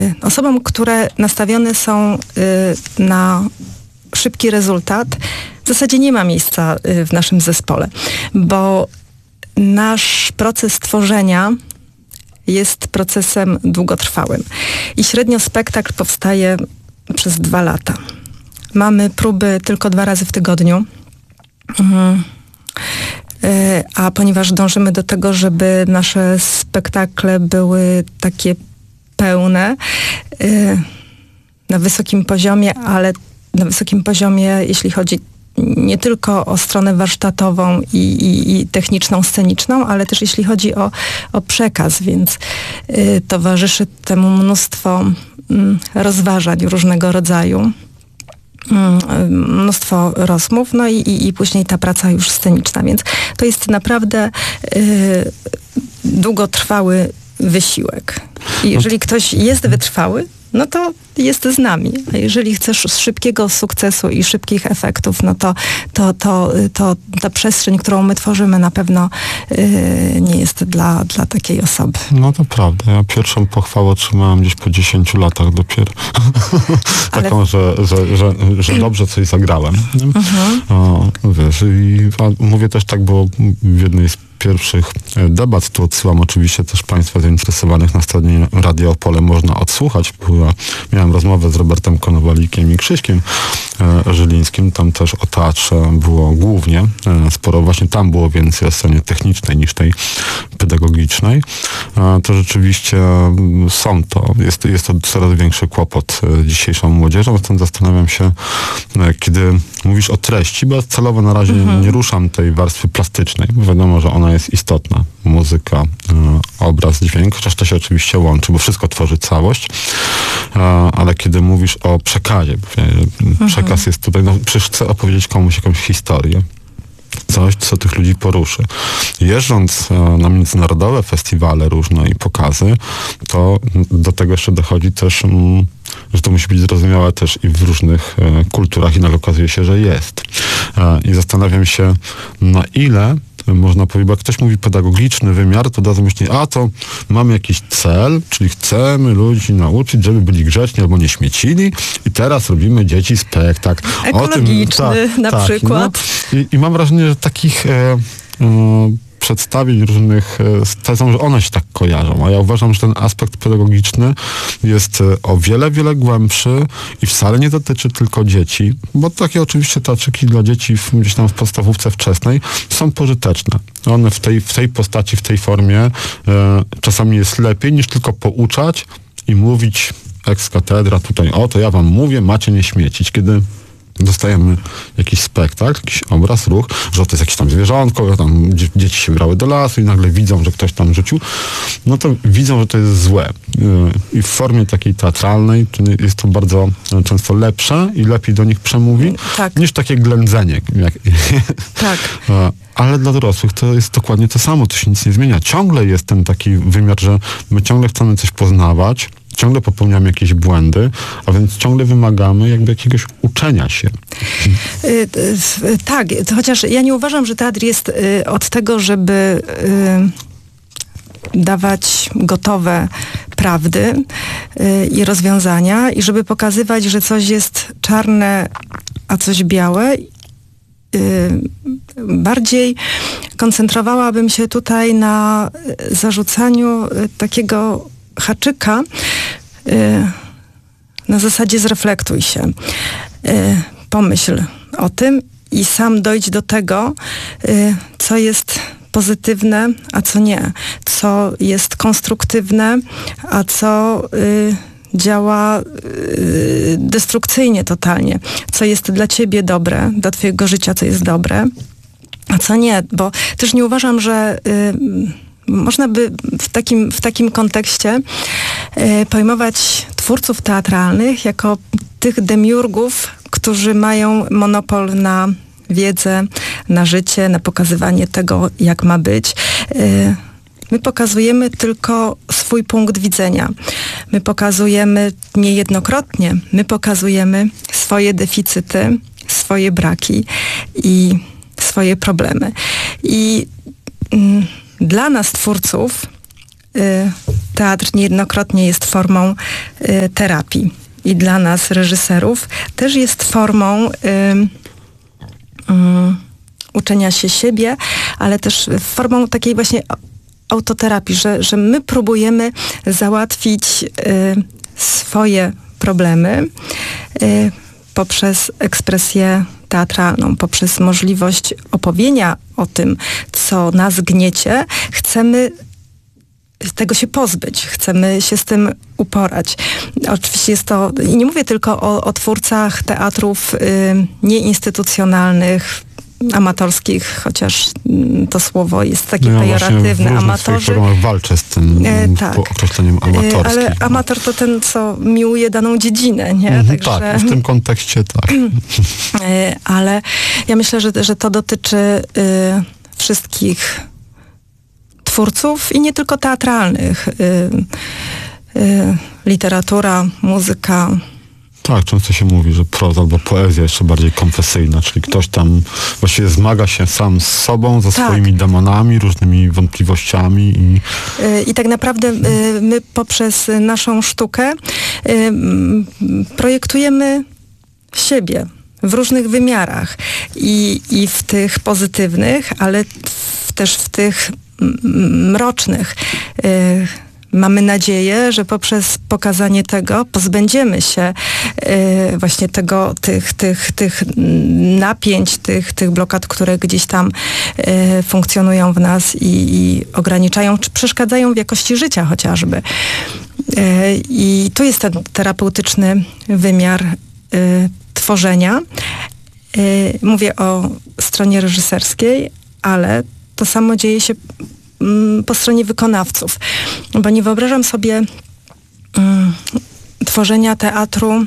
Osobom, które nastawione są na szybki rezultat, w zasadzie nie ma miejsca w naszym zespole, bo nasz proces tworzenia jest procesem długotrwałym i średnio spektakl powstaje przez 2 lata. Mamy próby tylko 2 razy w tygodniu, a ponieważ dążymy do tego, żeby nasze spektakle były takie pełne, na wysokim poziomie, ale na wysokim poziomie, jeśli chodzi nie tylko o stronę warsztatową i techniczną, sceniczną, ale też jeśli chodzi o przekaz, więc towarzyszy temu mnóstwo rozważań różnego rodzaju, mnóstwo rozmów, no i później ta praca już sceniczna, więc to jest naprawdę długotrwały wysiłek. I jeżeli ktoś jest wytrwały, no to jest z nami. A jeżeli chcesz szybkiego sukcesu i szybkich efektów, no to ta przestrzeń, którą my tworzymy, na pewno nie jest dla takiej osoby. No to prawda. Ja pierwszą pochwałę otrzymałem gdzieś po 10 latach dopiero. Taką, że dobrze coś zagrałem. Wiesz, i mówię też tak, bo w jednej z pierwszych debat, tu odsyłam oczywiście też Państwa zainteresowanych na stronie Radio Opole, można odsłuchać. Miałem rozmowę z Robertem Konowalikiem i Krzyśkiem Żylińskim. Tam też o teatrze było głównie sporo. Właśnie tam było więcej o scenie technicznej niż tej pedagogicznej. To rzeczywiście jest to coraz większy kłopot dzisiejszą młodzieżą. Stąd zastanawiam się, kiedy mówisz o treści, bo celowo na razie nie ruszam tej warstwy plastycznej, bo wiadomo, że ona jest istotna. Muzyka, obraz, dźwięk, chociaż to się oczywiście łączy, bo wszystko tworzy całość. Ale kiedy mówisz o przekazie, przekaz jest tutaj, no przecież chcę opowiedzieć komuś jakąś historię. Coś, co tych ludzi poruszy. Jeżdżąc na międzynarodowe festiwale różne i pokazy, to do tego jeszcze dochodzi też, że to musi być zrozumiałe też i w różnych kulturach, i nagle okazuje się, że jest. I zastanawiam się, na ile można powiedzieć, bo jak ktoś mówi pedagogiczny wymiar, to od razu myśli, to mamy jakiś cel, czyli chcemy ludzi nauczyć, żeby byli grzeczni albo nie śmiecili i teraz robimy dzieci spektakl. Ekologiczny na przykład. No, i mam wrażenie, że takich przedstawień różnych z tezą, że one się tak kojarzą. A ja uważam, że ten aspekt pedagogiczny jest o wiele, wiele głębszy i wcale nie dotyczy tylko dzieci, bo takie oczywiście teatrzyki dla dzieci gdzieś tam w podstawówce wczesnej są pożyteczne. One w tej postaci, w tej formie czasami jest lepiej niż tylko pouczać i mówić ex cathedra tutaj, to ja wam mówię, macie nie śmiecić. Kiedy dostajemy jakiś spektakl, jakiś obraz, ruch, że to jest jakieś tam zwierzątko, tam dzieci się brały do lasu i nagle widzą, że ktoś tam rzucił, no to widzą, że to jest złe. I w formie takiej teatralnej jest to bardzo często lepsze i lepiej do nich przemówi, niż takie ględzenie. Tak. Ale dla dorosłych to jest dokładnie to samo, to się nic nie zmienia. Ciągle jest ten taki wymiar, że my ciągle chcemy coś poznawać, ciągle popełniamy jakieś błędy, a więc ciągle wymagamy jakby jakiegoś uczenia się. Tak, chociaż ja nie uważam, że teatr jest od tego, żeby dawać gotowe prawdy i rozwiązania i żeby pokazywać, że coś jest czarne, a coś białe. Bardziej koncentrowałabym się tutaj na zarzucaniu takiego haczyka na zasadzie zreflektuj się, pomyśl o tym i sam dojdź do tego, co jest pozytywne, a co nie, co jest konstruktywne, a co działa destrukcyjnie totalnie, co jest dla ciebie dobre, dla twojego życia, co jest dobre, a co nie, bo też nie uważam, że można by w takim kontekście pojmować twórców teatralnych jako tych demiurgów, którzy mają monopol na wiedzę, na życie, na pokazywanie tego, jak ma być. My pokazujemy tylko swój punkt widzenia. My pokazujemy niejednokrotnie, my pokazujemy swoje deficyty, swoje braki i swoje problemy. I dla nas, twórców, teatr niejednokrotnie jest formą terapii. I dla nas, reżyserów, też jest formą uczenia się siebie, ale też formą takiej właśnie autoterapii, że my próbujemy załatwić swoje problemy poprzez ekspresję teatralną, poprzez możliwość opowiedzenia o tym, co nas gniecie. Chcemy tego się pozbyć, chcemy się z tym uporać. Oczywiście jest to, i nie mówię tylko o twórcach teatrów nieinstytucjonalnych, amatorskich, chociaż to słowo jest takie pejoratywne. Amatorzy walczę z tym określeniem amatorski. Ale amator to ten, co miłuje daną dziedzinę, nie? Także, tak, w tym kontekście tak. Ale ja myślę, że to dotyczy wszystkich twórców i nie tylko teatralnych. Literatura, muzyka. Tak, często się mówi, że proza albo poezja jeszcze bardziej konfesyjna, czyli ktoś tam właściwie zmaga się sam z sobą, ze swoimi demonami, różnymi wątpliwościami. I tak naprawdę my poprzez naszą sztukę projektujemy siebie w różnych wymiarach i w tych pozytywnych, ale też w tych mrocznych. Mamy nadzieję, że poprzez pokazanie tego pozbędziemy się właśnie tych napięć, tych blokad, które gdzieś tam funkcjonują w nas i ograniczają, czy przeszkadzają w jakości życia chociażby. I tu jest ten terapeutyczny wymiar tworzenia. Mówię o stronie reżyserskiej, ale to samo dzieje się po stronie wykonawców, bo nie wyobrażam sobie tworzenia teatru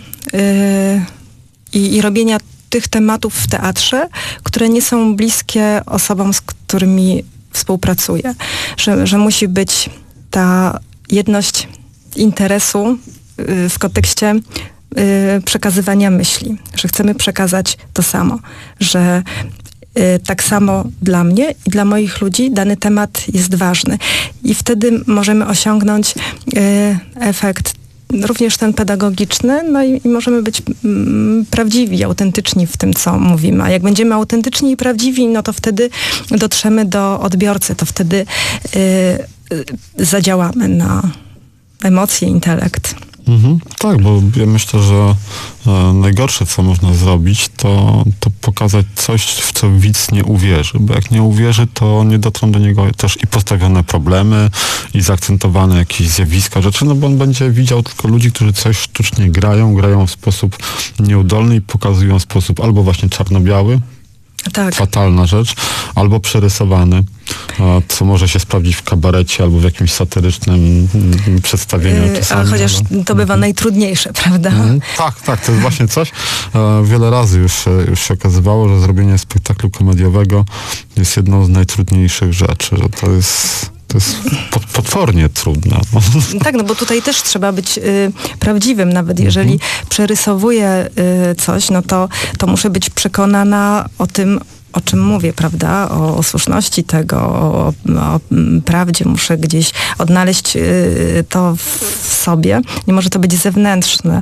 i robienia tych tematów w teatrze, które nie są bliskie osobom, z którymi współpracuję. Że musi być ta jedność interesu w kontekście przekazywania myśli, że chcemy przekazać to samo, że tak samo dla mnie i dla moich ludzi dany temat jest ważny. I wtedy możemy osiągnąć efekt również ten pedagogiczny, no i możemy być prawdziwi, autentyczni w tym, co mówimy. A jak będziemy autentyczni i prawdziwi, no to wtedy dotrzemy do odbiorcy, to wtedy zadziałamy na emocje, intelekt. Tak, bo ja myślę, że najgorsze, co można zrobić, to pokazać coś, w co widz nie uwierzy. Bo jak nie uwierzy, to nie dotrą do niego też i postawione problemy, i zaakcentowane jakieś zjawiska, rzeczy, no bo on będzie widział tylko ludzi, którzy coś sztucznie grają w sposób nieudolny i pokazują w sposób albo właśnie czarno-biały, tak. Fatalna rzecz, albo przerysowany, co może się sprawdzić w kabarecie albo w jakimś satyrycznym przedstawieniu czasami. Chociaż to bywa najtrudniejsze, prawda? Tak, to jest właśnie coś. Wiele razy już się okazywało, że zrobienie spektaklu komediowego jest jedną z najtrudniejszych rzeczy, że to jest potwornie trudne. Tak, no bo tutaj też trzeba być prawdziwym, nawet jeżeli przerysowuję coś, no to muszę być przekonana o tym, o czym mówię, prawda? O słuszności tego, o prawdzie. Muszę gdzieś odnaleźć to w sobie. Nie może to być zewnętrzne.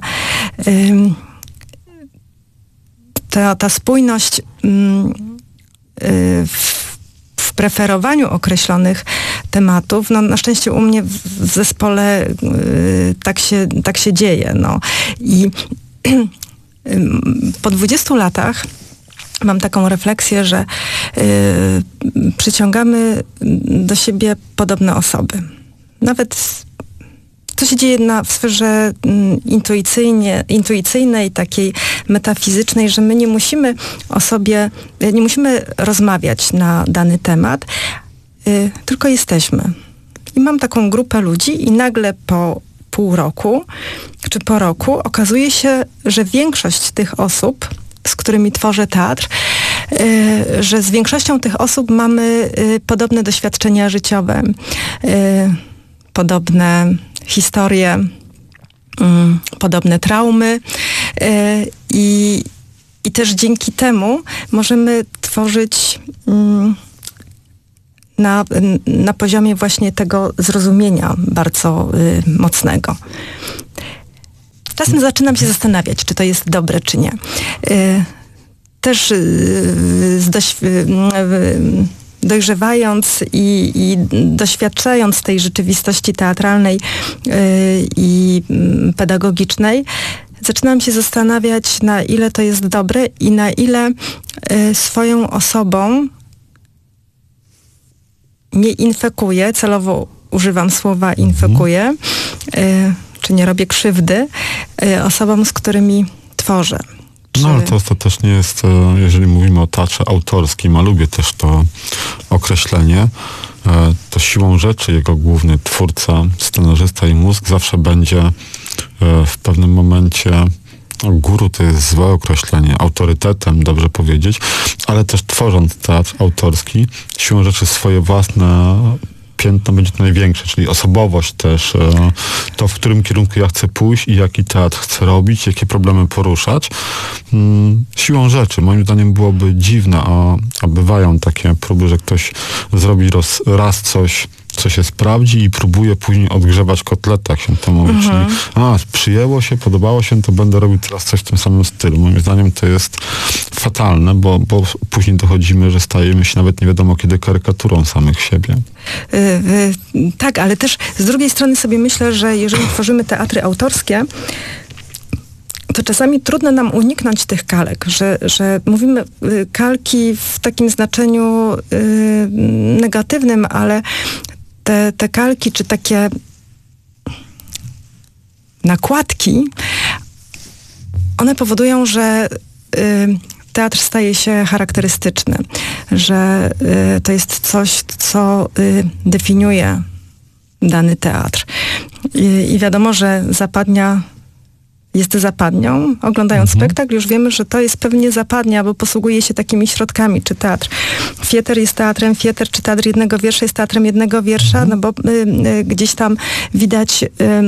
Ta spójność w preferowaniu określonych tematów, no na szczęście u mnie w zespole tak się dzieje. No. I po 20 latach mam taką refleksję, że przyciągamy do siebie podobne osoby. Nawet co się dzieje w sferze intuicyjnej, takiej metafizycznej, że my nie musimy nie musimy rozmawiać na dany temat, tylko jesteśmy. I mam taką grupę ludzi i nagle po pół roku, czy po roku okazuje się, że większość tych osób, z którymi tworzę teatr, że z większością tych osób mamy podobne doświadczenia życiowe, podobne historie, podobne traumy i też dzięki temu możemy tworzyć na poziomie właśnie tego zrozumienia bardzo mocnego. Czasem zaczynam się zastanawiać, czy to jest dobre, czy nie. Też dojrzewając i doświadczając tej rzeczywistości teatralnej i pedagogicznej, zaczynam się zastanawiać, na ile to jest dobre i na ile swoją osobą nie infekuję, celowo używam słowa infekuję, czy nie robię krzywdy osobom, z którymi tworzę. No ale to ostatecznie jest, jeżeli mówimy o teatrze autorskim, a lubię też to określenie, to siłą rzeczy jego główny twórca, scenarzysta i mózg zawsze będzie w pewnym momencie, guru to jest złe określenie, autorytetem, dobrze powiedzieć, ale też tworząc teatr autorski, siłą rzeczy swoje własne piętno będzie to największe, czyli osobowość też, to w którym kierunku ja chcę pójść i jaki teatr chcę robić, jakie problemy poruszać. Siłą rzeczy, moim zdaniem byłoby dziwne, a bywają takie próby, że ktoś zrobi raz coś, co się sprawdzi i próbuje później odgrzewać kotlety, jak się to mówi. Czyli przyjęło się, podobało się, to będę robił teraz coś w tym samym stylu. Moim zdaniem to jest fatalne, bo później dochodzimy, że stajemy się nawet nie wiadomo kiedy karykaturą samych siebie. Tak, ale też z drugiej strony sobie myślę, że jeżeli tworzymy teatry autorskie, to czasami trudno nam uniknąć tych kalek, że mówimy kalki w takim znaczeniu negatywnym, ale te kalki, czy takie nakładki, one powodują, że teatr staje się charakterystyczny, że to jest coś, co definiuje dany teatr. I wiadomo, że zapadnia jest zapadnią. Oglądając spektakl już wiemy, że to jest pewnie zapadnia, bo posługuje się takimi środkami, czy teatr fieter jest teatrem fieter, czy teatr jednego wiersza jest teatrem jednego wiersza, no bo gdzieś tam widać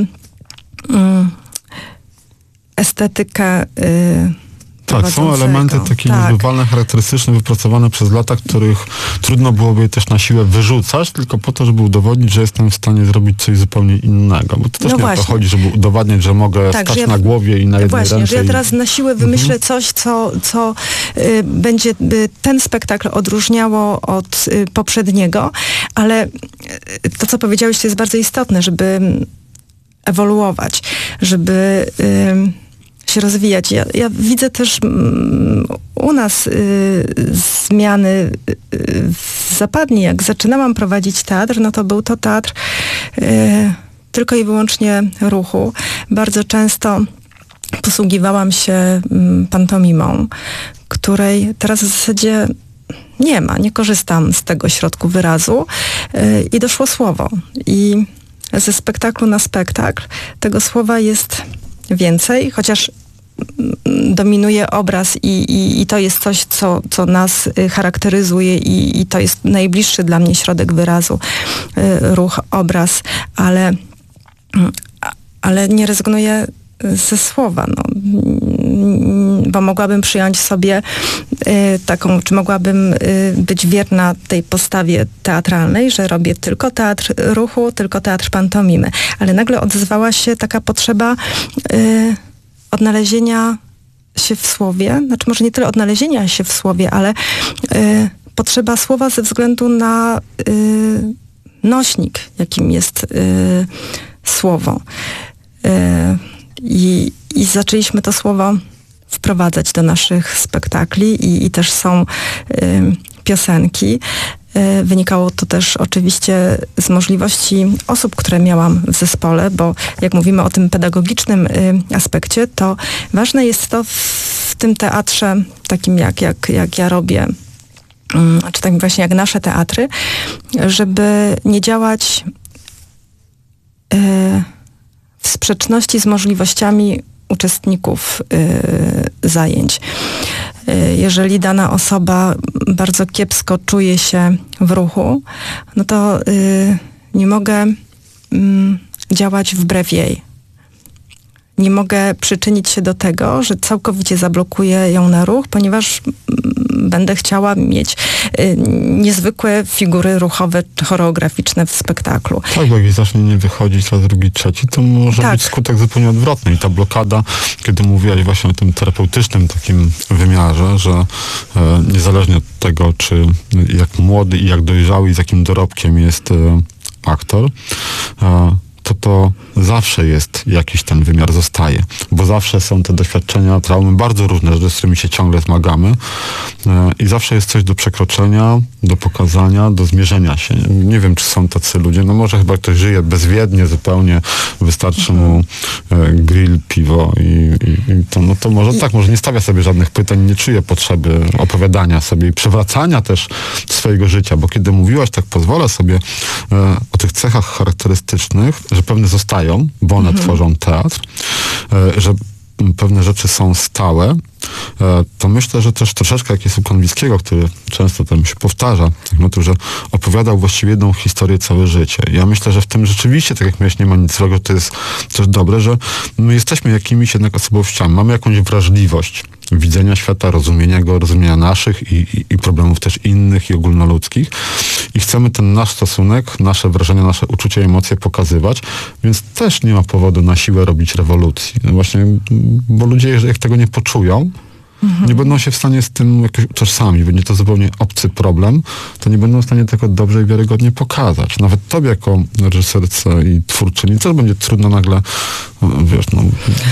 estetykę tak, są elementy takie niezbywalne, charakterystyczne, wypracowane przez lata, których trudno byłoby też na siłę wyrzucać, tylko po to, żeby udowodnić, że jestem w stanie zrobić coś zupełnie innego. Bo to też nie o to chodzi, żeby udowadniać, że mogę stać na głowie i na jednej ręce. Właśnie, że ja teraz na siłę wymyślę coś, co będzie ten spektakl odróżniało od poprzedniego, ale to, co powiedziałeś, to jest bardzo istotne, żeby ewoluować, żeby się rozwijać. Ja widzę też u nas zmiany w zapadni. Jak zaczynałam prowadzić teatr, no to był to teatr tylko i wyłącznie ruchu. Bardzo często posługiwałam się pantomimą, której teraz w zasadzie nie korzystam z tego środku wyrazu i doszło słowo. I ze spektaklu na spektakl tego słowa jest więcej, chociaż dominuje obraz i to jest coś, co nas charakteryzuje i to jest najbliższy dla mnie środek wyrazu, ruch, obraz, ale nie rezygnuję ze słowa, bo mogłabym przyjąć sobie taką, czy mogłabym być wierna tej postawie teatralnej, że robię tylko teatr ruchu, tylko teatr pantomimy. Ale nagle odzwała się taka potrzeba odnalezienia się w słowie, znaczy może nie tyle odnalezienia się w słowie, ale potrzeba słowa ze względu na nośnik, jakim jest słowo. I zaczęliśmy to słowo wprowadzać do naszych spektakli i też są piosenki. Wynikało to też oczywiście z możliwości osób, które miałam w zespole, bo jak mówimy o tym pedagogicznym aspekcie, to ważne jest to w tym teatrze, takim jak ja robię, czy tak właśnie jak nasze teatry, żeby nie działać w sprzeczności z możliwościami uczestników zajęć. Jeżeli dana osoba bardzo kiepsko czuje się w ruchu, no to nie mogę działać wbrew jej. Nie mogę przyczynić się do tego, że całkowicie zablokuję ją na ruch, ponieważ będę chciała mieć niezwykłe figury ruchowe czy choreograficzne w spektaklu. Tak, bo jak zacznie nie wychodzić raz, drugi, trzeci, to może być skutek zupełnie odwrotny. I ta blokada, kiedy mówiłaś właśnie o tym terapeutycznym takim wymiarze, że niezależnie od tego, czy jak młody i jak dojrzały i z jakim dorobkiem jest aktor, to zawsze jest jakiś ten wymiar, zostaje. Bo zawsze są te doświadczenia, traumy, bardzo różne rzeczy, z którymi się ciągle zmagamy i zawsze jest coś do przekroczenia, do pokazania, do zmierzenia się. Nie wiem, czy są tacy ludzie, no może chyba ktoś żyje bezwiednie zupełnie, wystarczy mu grill, piwo i to, no to może tak, może nie stawia sobie żadnych pytań, nie czuje potrzeby opowiadania sobie i przewracania też swojego życia, bo kiedy mówiłaś, tak pozwolę sobie o tych cechach charakterystycznych, że pewne zostają, bo one tworzą teatr, że pewne rzeczy są stałe, to myślę, że też troszeczkę jak jest u Konwickiego, który często tam się powtarza, że opowiadał właściwie jedną historię całe życie. Ja myślę, że w tym rzeczywiście, tak jak miałeś, nie ma nic złego, to jest też dobre, że my jesteśmy jakimiś jednak osobowościami, mamy jakąś wrażliwość widzenia świata, rozumienia go, rozumienia naszych i problemów też innych i ogólnoludzkich i chcemy ten nasz stosunek, nasze wrażenia, nasze uczucia i emocje pokazywać, więc też nie ma powodu na siłę robić rewolucji. No właśnie, bo ludzie, jak tego nie poczują, nie będą się w stanie z tym jakoś utożsamić, będzie to zupełnie obcy problem, to nie będą w stanie tego dobrze i wiarygodnie pokazać. Nawet tobie jako reżyserce i twórczyni też będzie trudno nagle, wiesz, no...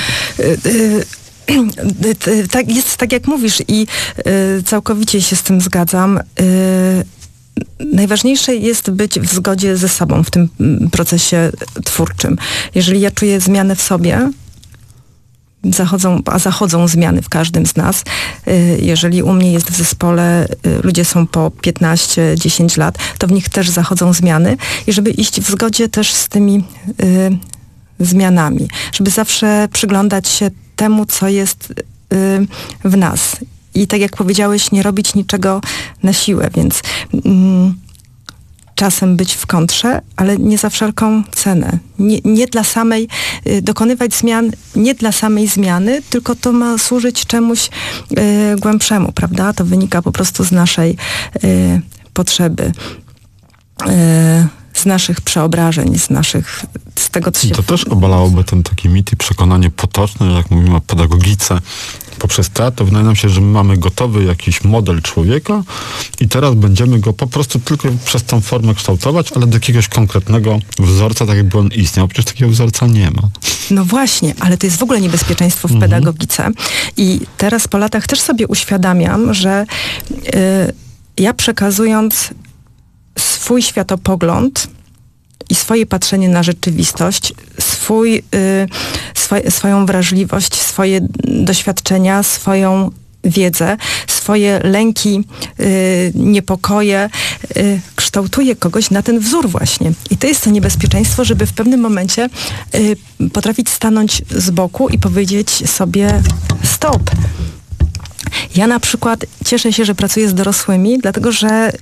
Tak, jest tak jak mówisz i całkowicie się z tym zgadzam. Najważniejsze jest być w zgodzie ze sobą w tym procesie twórczym. Jeżeli ja czuję zmianę w sobie, zachodzą zmiany w każdym z nas. Jeżeli u mnie jest w zespole, ludzie są po 15-10 lat, to w nich też zachodzą zmiany i żeby iść w zgodzie też z tymi zmianami, żeby zawsze przyglądać się temu, co jest w nas. I tak jak powiedziałeś, nie robić niczego na siłę, więc czasem być w kontrze, ale nie za wszelką cenę. Nie dla samej, dokonywać zmian nie dla samej zmiany, tylko to ma służyć czemuś głębszemu, prawda? To wynika po prostu z naszej potrzeby, z naszych przeobrażeń, z tego, co się... To też obalałoby ten taki mit i przekonanie potoczne, że jak mówimy o pedagogice poprzez teatr, to wydaje nam się, że my mamy gotowy jakiś model człowieka i teraz będziemy go po prostu tylko przez tą formę kształtować, ale do jakiegoś konkretnego wzorca, tak jakby on istniał. Przecież takiego wzorca nie ma. No właśnie, ale to jest w ogóle niebezpieczeństwo w pedagogice. I teraz po latach też sobie uświadamiam, że ja przekazując swój światopogląd i swoje patrzenie na rzeczywistość, swoją wrażliwość, swoje doświadczenia, swoją wiedzę, swoje lęki, niepokoje, kształtuje kogoś na ten wzór właśnie. I to jest to niebezpieczeństwo, żeby w pewnym momencie potrafić stanąć z boku i powiedzieć sobie stop. Ja na przykład cieszę się, że pracuję z dorosłymi, dlatego że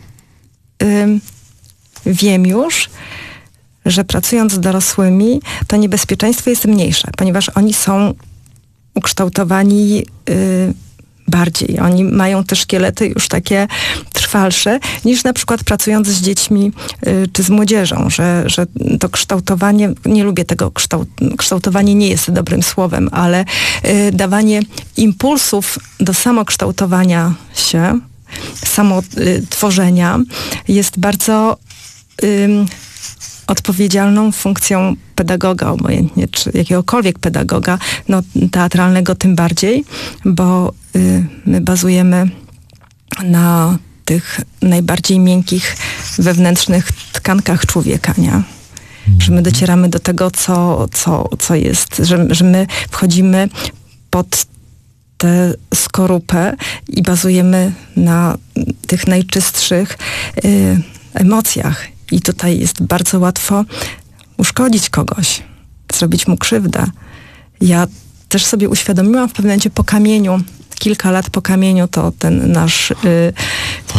wiem już, że pracując z dorosłymi, to niebezpieczeństwo jest mniejsze, ponieważ oni są ukształtowani bardziej. Oni mają te szkielety już takie trwalsze, niż na przykład pracując z dziećmi czy z młodzieżą, że to kształtowanie, nie lubię tego, kształtowanie nie jest dobrym słowem, ale dawanie impulsów do samokształtowania się, samotworzenia jest bardzo odpowiedzialną funkcją pedagoga, obojętnie czy jakiegokolwiek pedagoga, no teatralnego tym bardziej, bo my bazujemy na tych najbardziej miękkich, wewnętrznych tkankach człowieka, nie? Że my docieramy do tego, co jest, że my wchodzimy pod tę skorupę i bazujemy na tych najczystszych emocjach. I tutaj jest bardzo łatwo uszkodzić kogoś, zrobić mu krzywdę. Ja też sobie uświadomiłam w pewnym momencie po kamieniu, kilka lat po kamieniu, to ten nasz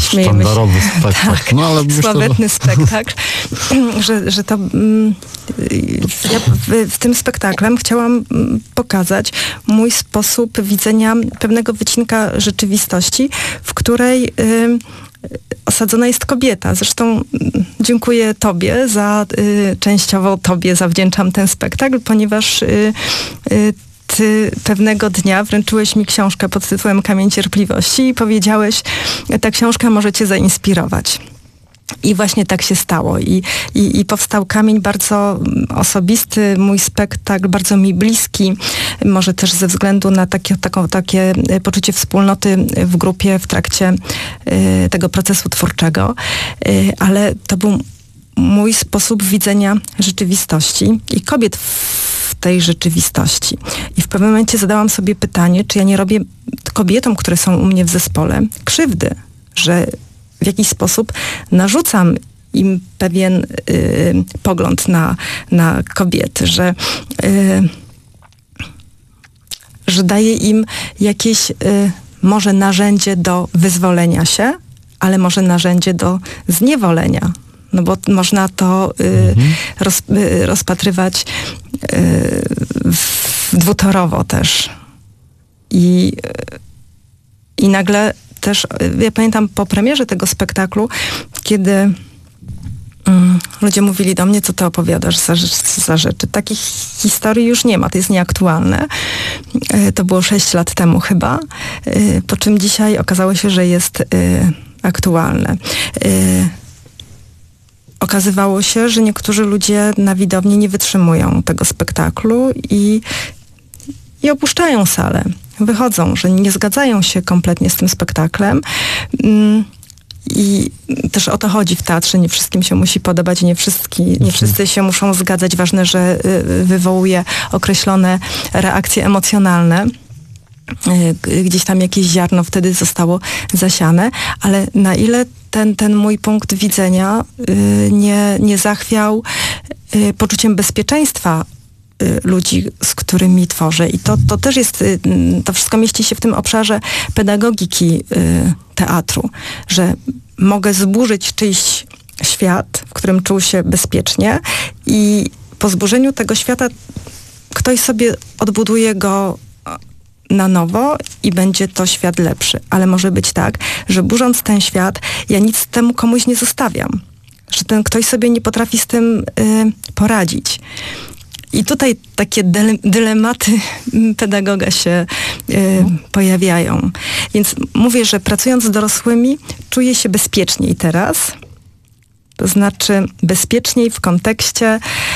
śmiejemy się. Sztandarowy spektakl. Tak, no, ale sławetny spektakl, że to ja w tym spektaklem chciałam pokazać mój sposób widzenia pewnego wycinka rzeczywistości, w której osadzona jest kobieta. Zresztą dziękuję tobie częściowo tobie zawdzięczam ten spektakl, ponieważ ty pewnego dnia wręczyłeś mi książkę pod tytułem Kamień Cierpliwości i powiedziałeś, ta książka może cię zainspirować. I właśnie tak się stało. I powstał Kamień bardzo osobisty, mój spektakl bardzo mi bliski, może też ze względu na takie poczucie wspólnoty w grupie w trakcie tego procesu twórczego. Ale to był mój sposób widzenia rzeczywistości i kobiet w tej rzeczywistości. I w pewnym momencie zadałam sobie pytanie, czy ja nie robię kobietom, które są u mnie w zespole, krzywdy, że w jakiś sposób narzucam im pewien pogląd na kobiety, że daję im jakieś może narzędzie do wyzwolenia się, ale może narzędzie do zniewolenia. No bo można to rozpatrywać dwutorowo też. I nagle też, ja pamiętam po premierze tego spektaklu, kiedy ludzie mówili do mnie, co ty opowiadasz za rzeczy. Takich historii już nie ma, to jest nieaktualne. To było 6 lat temu chyba, po czym dzisiaj okazało się, że jest aktualne. Okazywało się, że niektórzy ludzie na widowni nie wytrzymują tego spektaklu i opuszczają salę. Wychodzą, że nie zgadzają się kompletnie z tym spektaklem. I też o to chodzi w teatrze. Nie wszystkim się musi podobać, nie wszyscy się muszą zgadzać. Ważne, że wywołuje określone reakcje emocjonalne. Gdzieś tam jakieś ziarno wtedy zostało zasiane, ale na ile ten mój punkt widzenia nie zachwiał poczuciem bezpieczeństwa ludzi, z którymi tworzę. I to też jest, to wszystko mieści się w tym obszarze pedagogiki teatru, że mogę zburzyć czyjś świat, w którym czuł się bezpiecznie i po zburzeniu tego świata ktoś sobie odbuduje go na nowo i będzie to świat lepszy. Ale może być tak, że burząc ten świat, ja nic temu komuś nie zostawiam. Że ten ktoś sobie nie potrafi z tym poradzić. I tutaj takie dylematy pedagoga się pojawiają. Więc mówię, że pracując z dorosłymi czuję się bezpieczniej teraz. To znaczy bezpieczniej w kontekście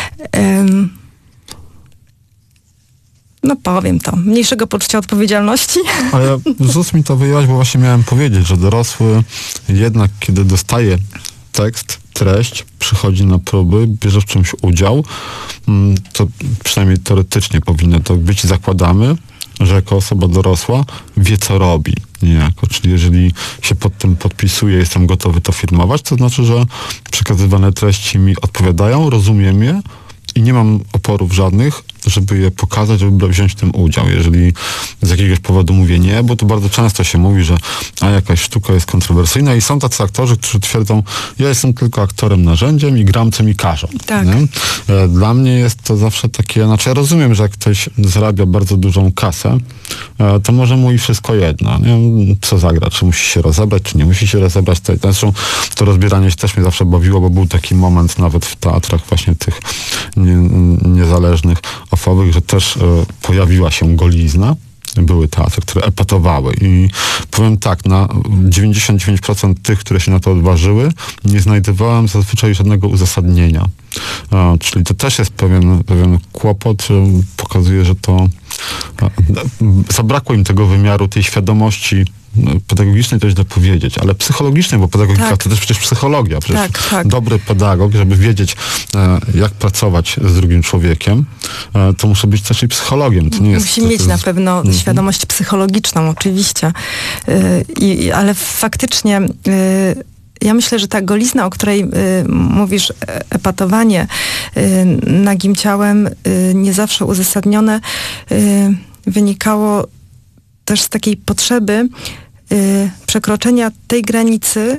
no powiem to, mniejszego poczucia odpowiedzialności. Ale ZUS mi to wyjęłaś, bo właśnie miałem powiedzieć, że dorosły jednak, kiedy dostaje tekst, treść, przychodzi na próby, bierze w czymś udział, to przynajmniej teoretycznie powinno to być, zakładamy, że jako osoba dorosła wie, co robi niejako. Czyli jeżeli się pod tym podpisuje, jestem gotowy to firmować, to znaczy, że przekazywane treści mi odpowiadają, rozumiem je i nie mam oporów żadnych, żeby je pokazać, żeby wziąć w tym udział. Jeżeli z jakiegoś powodu mówię nie, bo to bardzo często się mówi, że jakaś sztuka jest kontrowersyjna i są tacy aktorzy, którzy twierdzą, ja jestem tylko aktorem, narzędziem i gram, co mi każą. Tak. Dla mnie jest to zawsze takie, znaczy ja rozumiem, że jak ktoś zarabia bardzo dużą kasę, to może mu i wszystko jedno. Nie? Co zagra, czy musi się rozebrać, czy nie musi się rozebrać. Zresztą to rozbieranie się też mnie zawsze bawiło, bo był taki moment nawet w teatrach właśnie tych niezależnych, ofowych, że też pojawiła się golizna. Były teatry, które epatowały i powiem tak, na 99% tych, które się na to odważyły, nie znajdowałem zazwyczaj żadnego uzasadnienia. Czyli to też jest pewien kłopot, pokazuje, że to zabrakło im tego wymiaru, tej świadomości pedagogicznej, to źle powiedzieć, ale psychologicznej, bo pedagogika to też przecież psychologia. Przecież dobry pedagog, żeby wiedzieć, jak pracować z drugim człowiekiem, to muszę być też i psychologiem. To nie jest, musi mieć na pewno świadomość psychologiczną, oczywiście. Ale faktycznie ja myślę, że ta golizna, o której mówisz, epatowanie nagim ciałem, nie zawsze uzasadnione, wynikało też z takiej potrzeby przekroczenia tej granicy,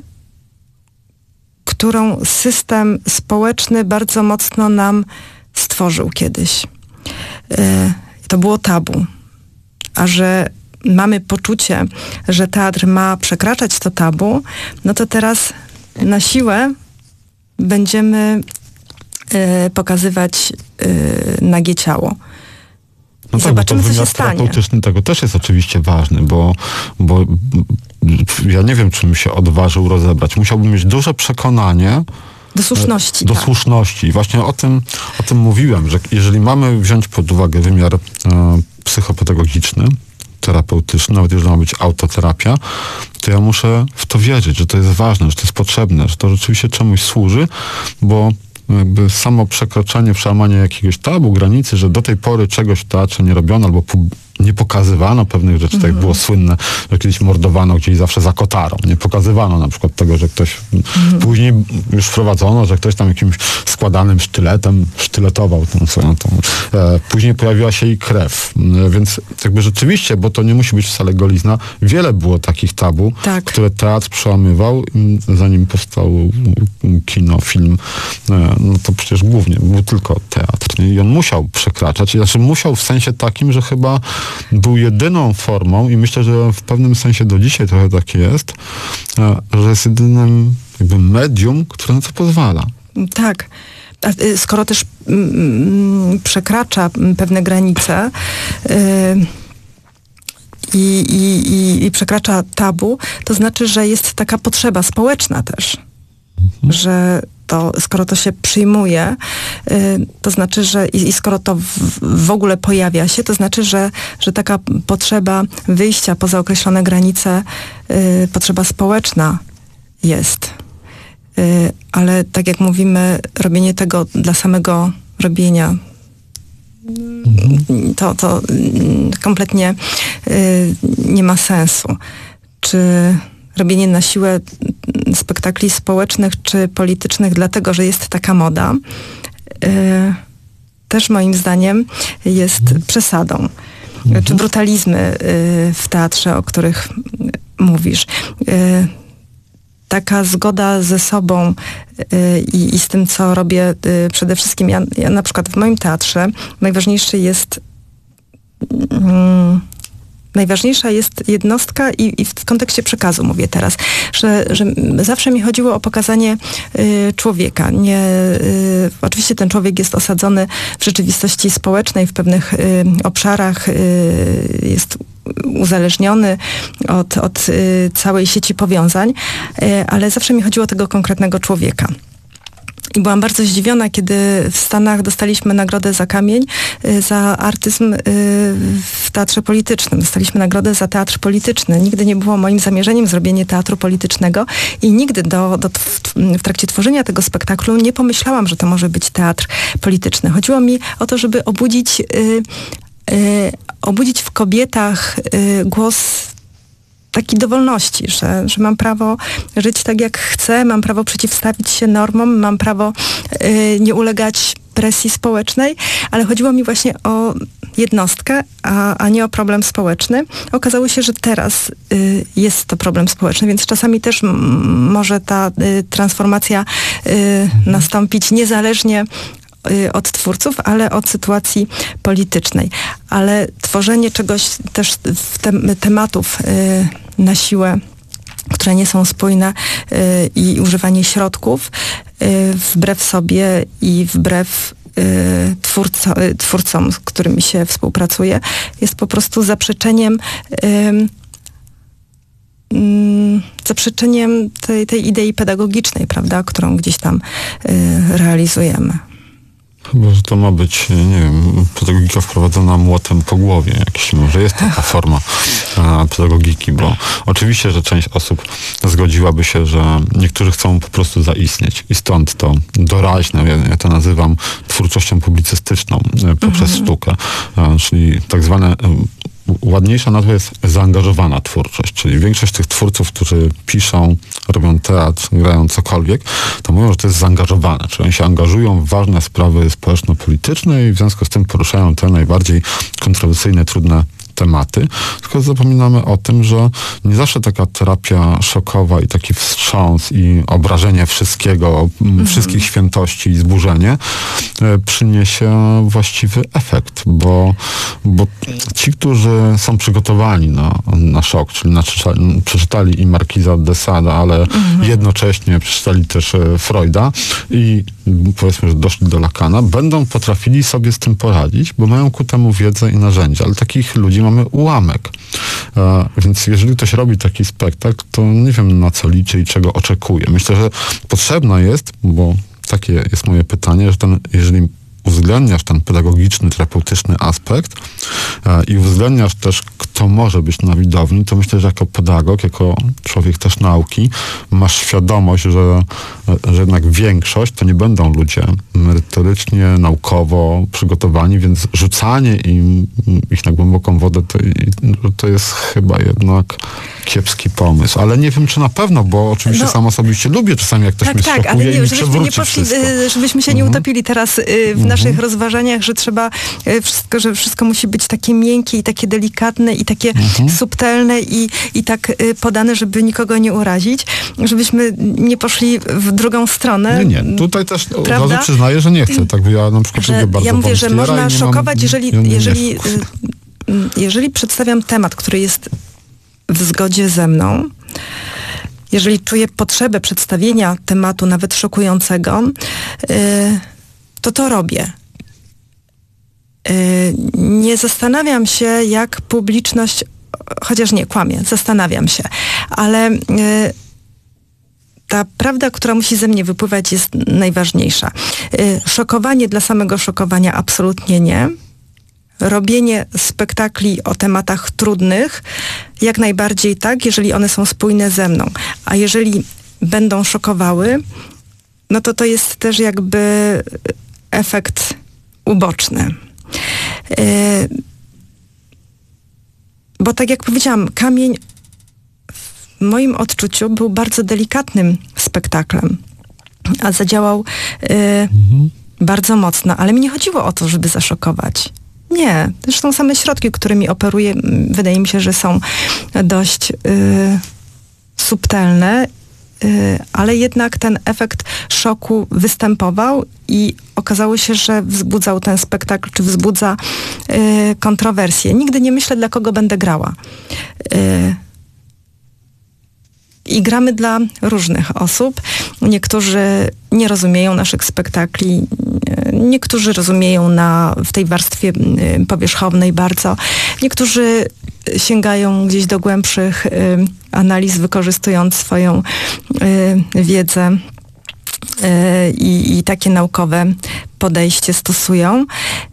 którą system społeczny bardzo mocno nam stworzył kiedyś. To było tabu. A że mamy poczucie, że teatr ma przekraczać to tabu, no to teraz na siłę będziemy pokazywać nagie ciało. No tak, zobaczymy, co się stanie. Terapeutyczny tego też jest oczywiście ważny, bo ja nie wiem, czym się odważył rozebrać. Musiałbym mieć duże przekonanie do słuszności. Do słuszności. Właśnie o tym mówiłem, że jeżeli mamy wziąć pod uwagę wymiar psychopedagogiczny, terapeutyczny, nawet jeżeli ma być autoterapia, to ja muszę w to wierzyć, że to jest ważne, że to jest potrzebne, że to rzeczywiście czemuś służy, bo jakby samo przekroczenie, przełamanie jakiegoś tabu, granicy, że do tej pory czegoś w teatrze nie robiono albo nie pokazywano pewnych rzeczy, tak jak było słynne, że kiedyś mordowano gdzieś zawsze za kotarą. Nie pokazywano na przykład tego, że ktoś później już wprowadzono, że ktoś tam jakimś składanym sztyletem sztyletował tą swoją później pojawiła się i krew. Więc jakby rzeczywiście, bo to nie musi być wcale golizna, wiele było takich tabu, które teatr przełamywał, zanim powstał kino, film, no to przecież głównie był tylko teatr. Nie? I on musiał przekraczać, znaczy musiał w sensie takim, że chyba był jedyną formą i myślę, że w pewnym sensie do dzisiaj trochę tak jest, że jest jedynym jakby medium, które na to pozwala. Tak. Skoro też przekracza pewne granice i przekracza tabu, to znaczy, że jest taka potrzeba społeczna też, że to, skoro to się przyjmuje, to znaczy, że i skoro to w ogóle pojawia się, to znaczy, że taka potrzeba wyjścia poza określone granice, potrzeba społeczna jest. Ale tak jak mówimy, robienie tego dla samego robienia, to kompletnie nie ma sensu. Czy robienie na siłę spektakli społecznych czy politycznych dlatego, że jest taka moda, też moim zdaniem jest przesadą. Czy brutalizmy w teatrze, o których mówisz. Taka zgoda ze sobą i z tym, co robię przede wszystkim. Ja na przykład w moim teatrze najważniejsza jest jednostka i w kontekście przekazu mówię teraz, że zawsze mi chodziło o pokazanie człowieka. Oczywiście ten człowiek jest osadzony w rzeczywistości społecznej, w pewnych obszarach jest uzależniony od całej sieci powiązań, ale zawsze mi chodziło o tego konkretnego człowieka. I byłam bardzo zdziwiona, kiedy w Stanach dostaliśmy nagrodę za Kamień, za artyzm w teatrze politycznym. Dostaliśmy nagrodę za teatr polityczny. Nigdy nie było moim zamierzeniem zrobienie teatru politycznego i nigdy w trakcie tworzenia tego spektaklu nie pomyślałam, że to może być teatr polityczny. Chodziło mi o to, żeby obudzić w kobietach głos takiej dowolności, że mam prawo żyć tak, jak chcę, mam prawo przeciwstawić się normom, mam prawo nie ulegać presji społecznej, ale chodziło mi właśnie o jednostkę, a nie o problem społeczny. Okazało się, że teraz jest to problem społeczny, więc czasami też może ta transformacja nastąpić niezależnie od twórców, ale od sytuacji politycznej. Ale tworzenie czegoś też tematów na siłę, które nie są spójne i używanie środków wbrew sobie i wbrew twórcom, z którymi się współpracuje, jest po prostu zaprzeczeniem tej idei pedagogicznej, prawda, którą gdzieś tam realizujemy. Chyba, że to ma być, nie wiem, pedagogika wprowadzona młotem po głowie. Może jest taka forma pedagogiki, bo oczywiście, że część osób zgodziłaby się, że niektórzy chcą po prostu zaistnieć i stąd to doraźne, ja to nazywam twórczością publicystyczną poprzez sztukę, czyli tak zwane ładniejsza nazwa jest zaangażowana twórczość, czyli większość tych twórców, którzy piszą, robią teatr, grają cokolwiek, to mówią, że to jest zaangażowane, czyli oni się angażują w ważne sprawy społeczno-polityczne i w związku z tym poruszają te najbardziej kontrowersyjne, trudne tematy, tylko zapominamy o tym, że nie zawsze taka terapia szokowa i taki wstrząs i obrażenie wszystkiego, wszystkich świętości i zburzenie przyniesie właściwy efekt, bo ci, którzy są przygotowani na szok, czyli przeczytali i Markiza de Sade, ale jednocześnie przeczytali też Freuda i powiedzmy, że doszli do Lacana, będą potrafili sobie z tym poradzić, bo mają ku temu wiedzę i narzędzia, ale takich ludzi mamy ułamek. Więc jeżeli ktoś robi taki spektakl, to nie wiem, na co liczy i czego oczekuje. Myślę, że potrzebna jest, bo takie jest moje pytanie, że jeżeli uwzględniasz ten pedagogiczny, terapeutyczny aspekt i uwzględniasz też, kto może być na widowni, to myślę, że jako pedagog, jako człowiek też nauki, masz świadomość, że jednak większość to nie będą ludzie merytorycznie, naukowo przygotowani, więc rzucanie ich na głęboką wodę to jest chyba jednak kiepski pomysł. Ale nie wiem, czy na pewno, bo oczywiście sam osobiście lubię czasami, jak ktoś mnie szokuje ale nie, i przewróci wszystko. Żebyśmy się nie utopili teraz w naszych rozważaniach, że trzeba że wszystko musi być takie miękkie i takie delikatne i takie subtelne i tak podane, żeby nikogo nie urazić, żebyśmy nie poszli w drugą stronę. Nie. Tutaj też od razu przyznaję, że nie chcę. Tak, ja na przykład lubię bardzo. Ja mówię, że można szokować, jeżeli przedstawiam temat, który jest w zgodzie ze mną, jeżeli czuję potrzebę przedstawienia tematu, nawet szokującego, to robię. Nie zastanawiam się, jak publiczność, chociaż nie, kłamię, zastanawiam się, ale ta prawda, która musi ze mnie wypływać, jest najważniejsza. Szokowanie dla samego szokowania absolutnie nie. Robienie spektakli o tematach trudnych jak najbardziej tak, jeżeli one są spójne ze mną. A jeżeli będą szokowały, no to jest też jakby efekt uboczny. Bo tak jak powiedziałam, Kamień w moim odczuciu był bardzo delikatnym spektaklem, a zadziałał bardzo mocno. Ale mi nie chodziło o to, żeby zaszokować. Nie. Zresztą same środki, którymi operuję, wydaje mi się, że są dość subtelne, ale jednak ten efekt szoku występował i okazało się, że wzbudzał ten spektakl, czy wzbudza kontrowersje. Nigdy nie myślę, dla kogo będę grała. I gramy dla różnych osób. Niektórzy nie rozumieją naszych spektakli, niektórzy rozumieją w tej warstwie powierzchownej bardzo. Niektórzy sięgają gdzieś do głębszych analiz, wykorzystując swoją wiedzę i takie naukowe podejście stosują.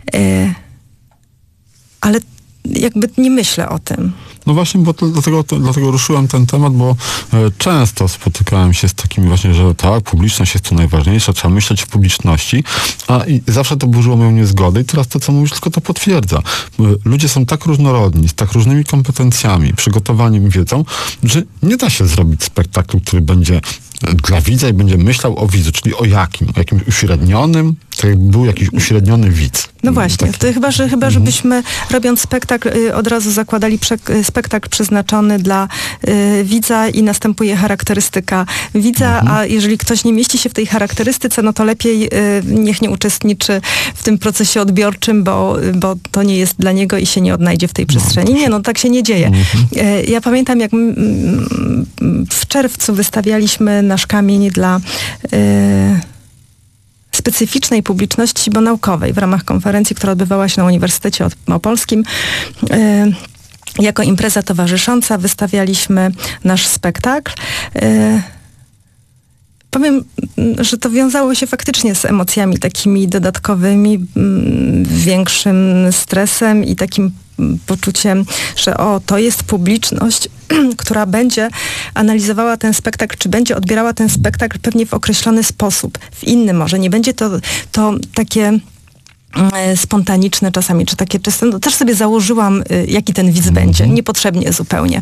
Ale jakby nie myślę o tym. No właśnie, bo dlatego ruszyłem ten temat, bo często spotykałem się z takimi właśnie, że tak, publiczność jest tu najważniejsza, trzeba myśleć w publiczności, i zawsze to burzyło moją niezgodę i teraz to, co mówisz, tylko to potwierdza. Ludzie są tak różnorodni, z tak różnymi kompetencjami, przygotowaniem, wiedzą, że nie da się zrobić spektaklu, który będzie dla widza i będzie myślał o widzu, czyli o jakim? O jakimś uśrednionym? Tak jakby był jakiś uśredniony widz. No właśnie, to chyba żebyśmy robiąc spektakl od razu zakładali spektakl przeznaczony dla widza i następuje charakterystyka widza, a jeżeli ktoś nie mieści się w tej charakterystyce, no to lepiej niech nie uczestniczy w tym procesie odbiorczym, bo to nie jest dla niego i się nie odnajdzie w tej przestrzeni. Nie, no tak się nie dzieje. Ja pamiętam, jak w czerwcu wystawialiśmy nasz Kamień dla specyficznej publiczności, bo naukowej, w ramach konferencji, która odbywała się na Uniwersytecie Opolskim. Jako impreza towarzysząca wystawialiśmy nasz spektakl. Powiem, że to wiązało się faktycznie z emocjami takimi dodatkowymi, większym stresem i takim poczuciem, że to jest publiczność, która będzie analizowała ten spektakl, czy będzie odbierała ten spektakl pewnie w określony sposób, w inny może. Nie będzie to takie spontaniczne czasami, czy takie czyste. No, też sobie założyłam, jaki ten widz będzie. Niepotrzebnie zupełnie.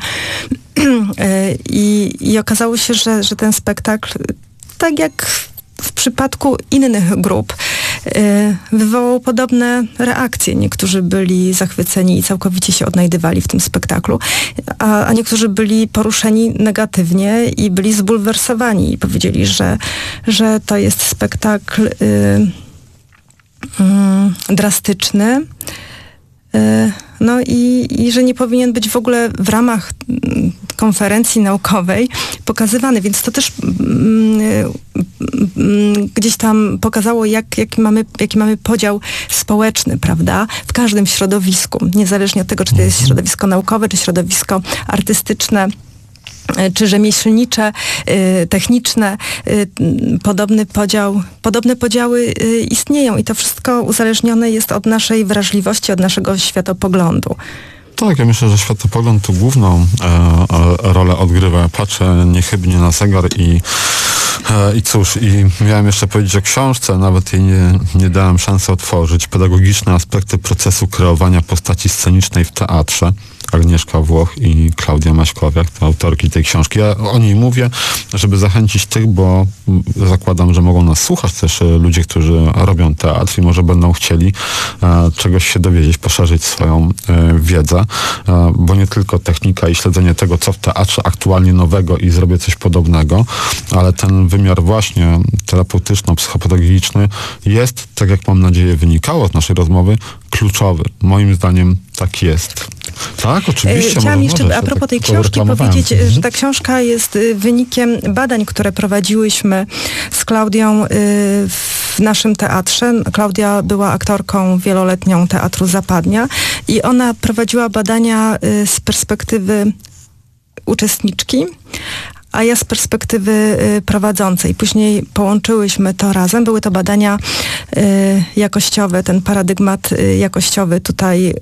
I okazało się, że ten spektakl, tak jak w przypadku innych grup, wywołał podobne reakcje. Niektórzy byli zachwyceni i całkowicie się odnajdywali w tym spektaklu, a niektórzy byli poruszeni negatywnie i byli zbulwersowani i powiedzieli, że to jest spektakl drastyczny, no i że nie powinien być w ogóle w ramach konferencji naukowej pokazywany, więc to też gdzieś tam pokazało, jaki mamy podział społeczny, prawda, w każdym środowisku, niezależnie od tego, czy to jest środowisko naukowe, czy środowisko artystyczne, czy rzemieślnicze, techniczne, podobne podziały istnieją i to wszystko uzależnione jest od naszej wrażliwości, od naszego światopoglądu. Tak, ja myślę, że światopogląd tu główną rolę odgrywa. Patrzę niechybnie na zegar i cóż, i miałem jeszcze powiedzieć o książce, nawet jej nie dałem szansy otworzyć. Pedagogiczne aspekty procesu kreowania postaci scenicznej w teatrze. Agnieszka Włoch i Klaudia Maśkowiak, to autorki tej książki. Ja o niej mówię, żeby zachęcić tych, bo zakładam, że mogą nas słuchać też ludzie, którzy robią teatr i może będą chcieli czegoś się dowiedzieć, poszerzyć swoją wiedzę, bo nie tylko technika i śledzenie tego, co w teatrze aktualnie nowego i zrobię coś podobnego, ale ten wymiar właśnie terapeutyczno-psychopedagogiczny jest, tak jak mam nadzieję wynikało z naszej rozmowy, kluczowy. Moim zdaniem tak jest. Tak, oczywiście. Chciałam jeszcze a propos tej książki powiedzieć, że ta książka jest wynikiem badań, które prowadziłyśmy z Klaudią w naszym teatrze. Klaudia była aktorką wieloletnią Teatru Zapadnia i ona prowadziła badania z perspektywy uczestniczki, a ja z perspektywy prowadzącej. Później połączyłyśmy to razem. Były to badania jakościowe, ten paradygmat jakościowy tutaj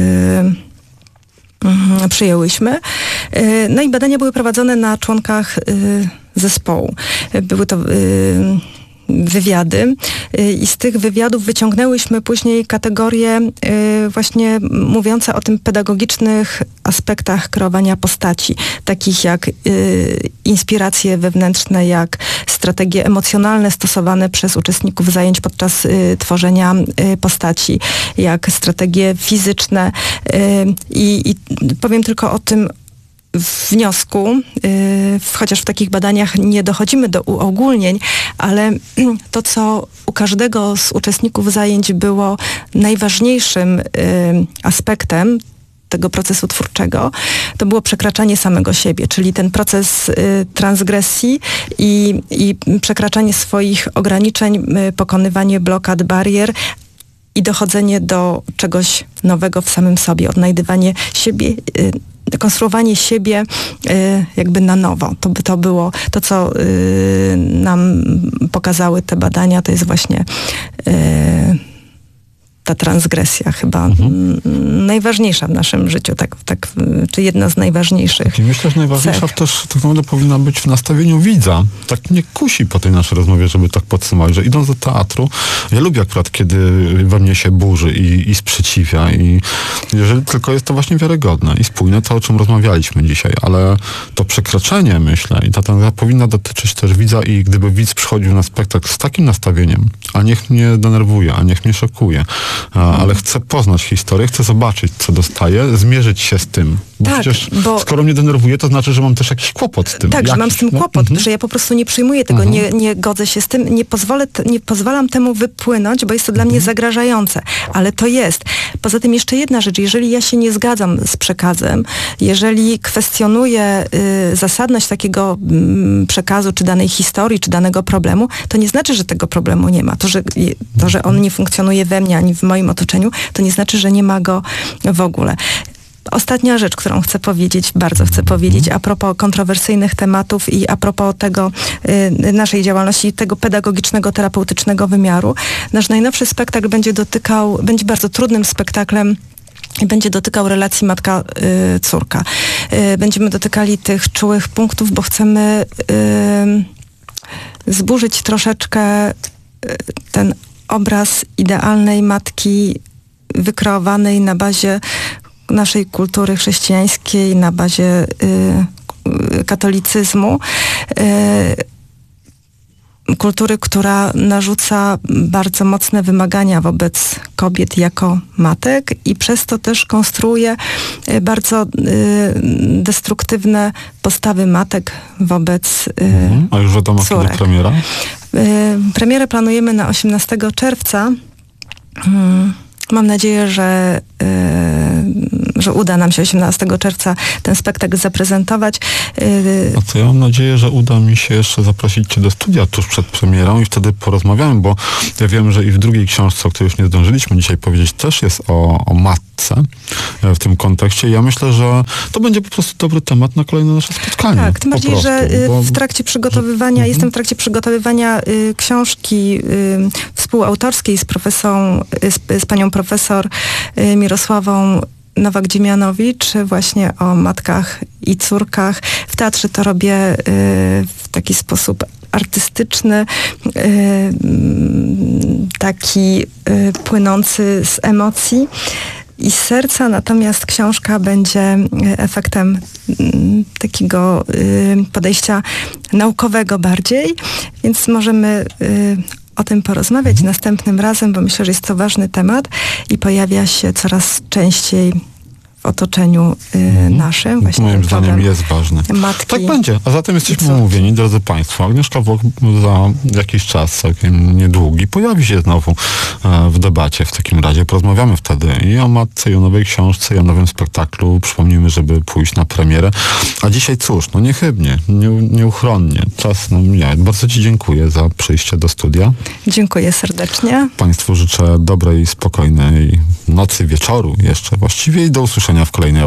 przyjęłyśmy. No i badania były prowadzone na członkach zespołu. Były to wywiady i z tych wywiadów wyciągnęłyśmy później kategorie właśnie mówiące o tym pedagogicznych aspektach kreowania postaci, takich jak inspiracje wewnętrzne, jak strategie emocjonalne stosowane przez uczestników zajęć podczas tworzenia postaci, jak strategie fizyczne i powiem tylko o tym wniosku, chociaż w takich badaniach nie dochodzimy do uogólnień, ale to, co u każdego z uczestników zajęć było najważniejszym aspektem tego procesu twórczego, to było przekraczanie samego siebie, czyli ten proces transgresji i przekraczanie swoich ograniczeń, pokonywanie blokad, barier i dochodzenie do czegoś nowego w samym sobie, odnajdywanie siebie, konstruowanie siebie jakby na nowo. To było to, co nam pokazały te badania, to jest właśnie ta transgresja chyba najważniejsza w naszym życiu, czy jedna z najważniejszych. I myślę, że najważniejsza też tak naprawdę powinna być w nastawieniu widza. Tak mnie kusi po tej naszej rozmowie, żeby tak podsumować, że idąc do teatru, ja lubię akurat, kiedy we mnie się burzy i sprzeciwia i jeżeli tylko jest to właśnie wiarygodne i spójne, to o czym rozmawialiśmy dzisiaj, ale to przekraczanie, myślę, i ta powinna dotyczyć też widza i gdyby widz przychodził na spektakl z takim nastawieniem, a niech mnie denerwuje, a niech mnie szokuje, ale chcę poznać historię, chcę zobaczyć, co dostaję, zmierzyć się z tym. Bo tak, przecież skoro mnie denerwuje, to znaczy, że mam też jakiś kłopot z tym. Tak, że mam z tym kłopot, że ja po prostu nie przyjmuję tego, nie godzę się z tym, nie pozwalam temu wypłynąć, bo jest to dla mnie zagrażające. Ale to jest. Poza tym jeszcze jedna rzecz, jeżeli ja się nie zgadzam z przekazem, jeżeli kwestionuję zasadność takiego przekazu, czy danej historii, czy danego problemu, to nie znaczy, że tego problemu nie ma. To, że on nie funkcjonuje we mnie, ani w moim otoczeniu, to nie znaczy, że nie ma go w ogóle. Ostatnia rzecz, którą bardzo chcę powiedzieć a propos kontrowersyjnych tematów i a propos tego naszej działalności, tego pedagogicznego, terapeutycznego wymiaru. Nasz najnowszy spektakl będzie bardzo trudnym spektaklem i będzie dotykał relacji matka-córka. Będziemy dotykali tych czułych punktów, bo chcemy zburzyć troszeczkę ten obraz idealnej matki wykreowanej na bazie naszej kultury chrześcijańskiej, na bazie katolicyzmu. kultury, która narzuca bardzo mocne wymagania wobec kobiet jako matek i przez to też konstruuje bardzo destruktywne postawy matek wobec A już wiadomo, córek. kiedy premiera? Premierę planujemy na 18 czerwca. Mam nadzieję, że uda nam się 18 czerwca ten spektakl zaprezentować. A to ja mam nadzieję, że uda mi się jeszcze zaprosić cię do studia tuż przed premierą i wtedy porozmawiamy, bo ja wiem, że i w drugiej książce, o której już nie zdążyliśmy dzisiaj powiedzieć, też jest o matce w tym kontekście. Ja myślę, że to będzie po prostu dobry temat na kolejne nasze spotkanie. Tak, tym bardziej, że w trakcie przygotowywania, jestem w trakcie przygotowywania książki współautorskiej z panią profesor Mirosławą Nowak-Dziemianowicz, właśnie o matkach i córkach. W teatrze to robię w taki sposób artystyczny, taki płynący z emocji i z serca, natomiast książka będzie efektem takiego podejścia naukowego bardziej, więc możemy o tym porozmawiać następnym razem, bo myślę, że jest to ważny temat i pojawia się coraz częściej w otoczeniu naszym. Właśnie moim zdaniem jest ważny. Matki. Tak będzie. A zatem jesteśmy umówieni, drodzy Państwo. Agnieszka Włoch za jakiś czas, całkiem niedługi, pojawi się znowu w debacie w takim razie. Porozmawiamy wtedy i o matce, i o nowej książce, i o nowym spektaklu. Przypomnijmy, żeby pójść na premierę. A dzisiaj cóż, no niechybnie, nieuchronnie. Czas nam mija. Bardzo Ci dziękuję za przyjście do studia. Dziękuję serdecznie. Państwu życzę dobrej, spokojnej nocy, wieczoru jeszcze właściwie i do usłyszenia w kolejnej